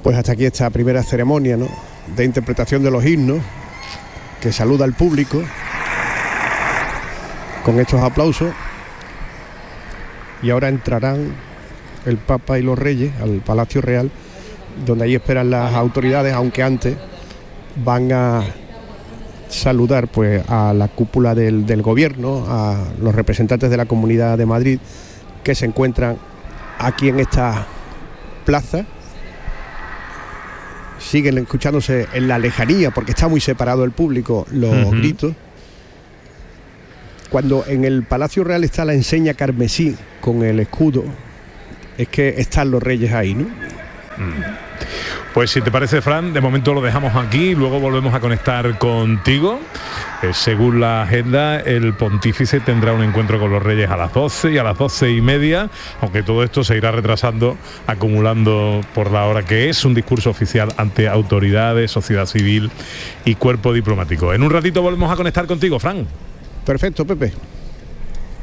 Pues hasta aquí esta primera ceremonia, ¿no?, de interpretación de los himnos, que saluda al público con estos aplausos. Y ahora entrarán el Papa y los Reyes al Palacio Real, donde ahí esperan las autoridades, aunque antes van a saludar pues a la cúpula del gobierno, a los representantes de la Comunidad de Madrid que se encuentran aquí en esta plaza. Siguen escuchándose en la lejanía, porque está muy separado el público, los gritos. Cuando en el Palacio Real está la enseña carmesí con el escudo, es que están los reyes ahí, ¿no? Pues si te parece, Fran, de momento lo dejamos aquí y luego volvemos a conectar contigo. Según la agenda, el pontífice tendrá un encuentro con los reyes a las 12 y a las 12:30, aunque todo esto se irá retrasando, acumulando por la hora que es un discurso oficial ante autoridades, sociedad civil y cuerpo diplomático. En un ratito volvemos a conectar contigo, Fran. Perfecto, Pepe.